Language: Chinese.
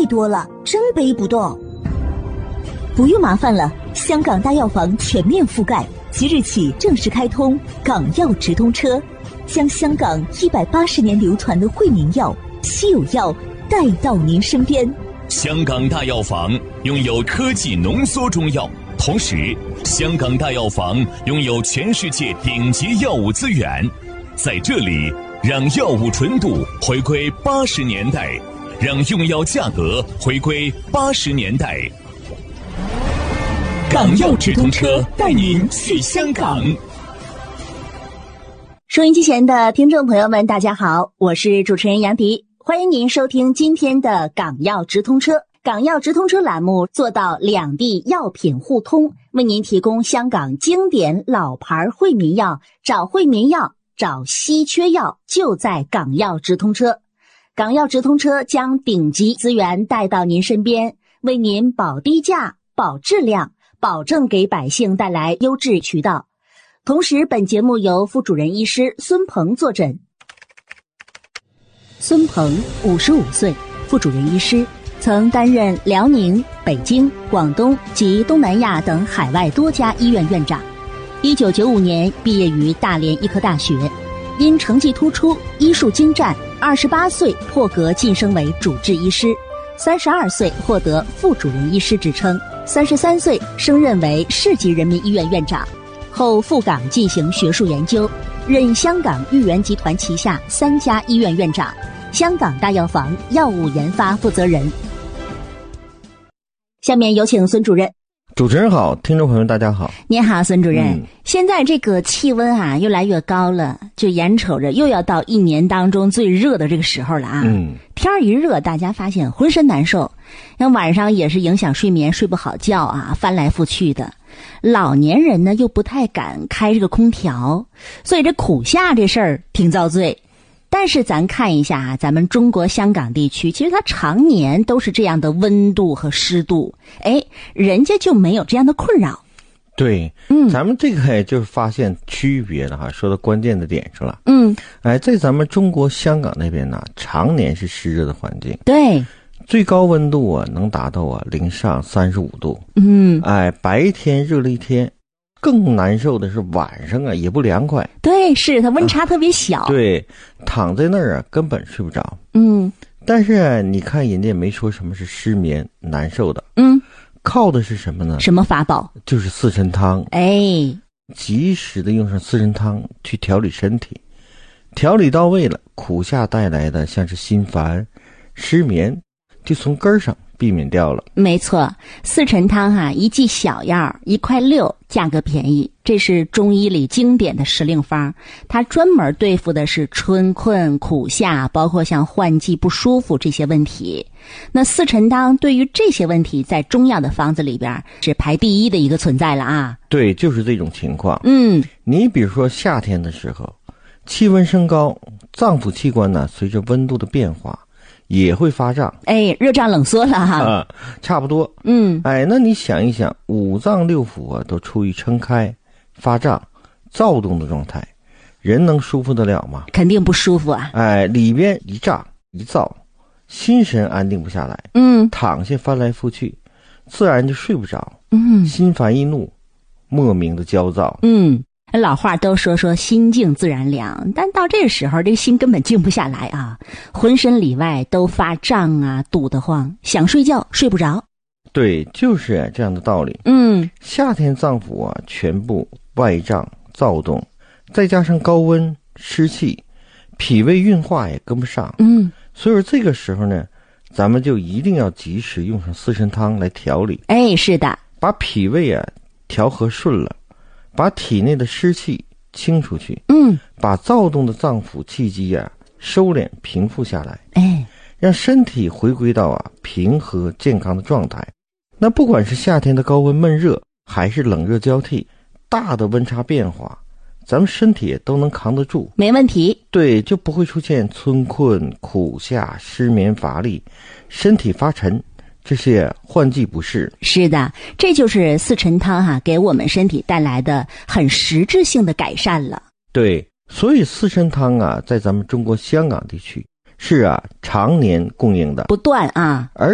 多了，真背不动。不用麻烦了，香港大药房全面覆盖，即日起正式开通港药直通车，将香港180年流传的惠民药、稀有药带到您身边。 香港大药房拥有科技浓缩中药，同时香港大药房拥有全世界顶级药物资源，在这里让药物纯度回归80年代，让用药价格回归80年代。港药直通车带您去香港。 收音机前的听众朋友们，大家好，我是主持人杨迪，欢迎您收听今天的港药直通车。港药直通车栏目做到两地药品互通，为您提供香港经典老牌惠民药，找惠民药，找稀缺药，就在港药直通车。港药直通车将顶级资源带到您身边，为您保低价、保质量，保证给百姓带来优质渠道。同时，本节目由副主任医师孙鹏坐诊。孙鹏55岁，副主任医师，曾担任辽宁、北京、广东及东南亚等海外多家医院院长。1995年毕业于大连医科大学，因成绩突出、医术精湛，28岁破格晋升为主治医师，32岁获得副主任医师职称，33岁升任为市级人民医院院长，后赴港进行学术研究，任香港裕元集团旗下3家医院院长，香港大药房药物研发负责人。下面有请孙主任。 主持人好，听众朋友大家好。 您好，孙主任。现在这个气温啊越来越高了，就眼瞅着又要到一年当中最热的这个时候了啊。天儿一热，大家发现浑身难受，那晚上也是影响睡眠，睡不好觉啊，翻来覆去的。老年人呢又不太敢开这个空调，所以这苦夏这事儿挺遭罪。但是咱看一下啊，咱们中国香港地区，其实它常年都是这样的温度和湿度，人家就没有这样的困扰。 对，咱们这个就是发现区别了哈，说到关键的点上了。在咱们中国香港那边呢，常年是湿热的环境。 对， 最高温度啊能达到零上35度。白天热了一天，更难受的是晚上啊也不凉快。对，是它温差特别小。对，躺在那儿啊根本睡不着。但是你看人家也没说什么是失眠难受的。靠的是什么呢？什么法宝？就是四神汤。及时的用上四神汤去调理身体，调理到位了，苦夏带来的像是心烦、失眠，就从根儿上避免掉了。没错，四神汤一剂小药1.6块，价格便宜。这是中医里经典的时令方，它专门对付的是春困、苦夏，包括像换季不舒服这些问题。那四神汤对于这些问题，在中药的方子里边是排第一的一个存在了啊。对，就是这种情况。你比如说夏天的时候，气温升高，脏腑器官呢随着温度的变化也会发胀。热胀冷缩了哈。差不多。那你想一想，五脏六腑啊都处于撑开、发胀、躁动的状态，人能舒服得了吗？肯定不舒服啊。里边一胀一躁，心神安定不下来。躺下翻来覆去，自然就睡不着。心烦易怒，莫名的焦躁。老话都说心静自然凉，但到这个时候这个心根本静不下来啊，浑身里外都发胀啊，堵得慌，想睡觉睡不着。对，就是这样的道理。夏天脏腑啊全部外胀躁动，再加上高温湿气，脾胃运化也跟不上。所以说这个时候呢，咱们就一定要及时用上四神汤来调理。是的，把脾胃啊调和顺了，把体内的湿气清出去，把躁动的脏腑气机啊收敛平复下来，让身体回归到平和健康的状态。那不管是夏天的高温闷热，还是冷热交替，大的温差变化，咱们身体都能扛得住，没问题。对，就不会出现春困、苦夏、失眠、乏力、身体发沉这些换季不适。是的，这就是四神汤给我们身体带来的很实质性的改善了。对，所以四神汤在咱们中国香港地区是常年供应的，不断而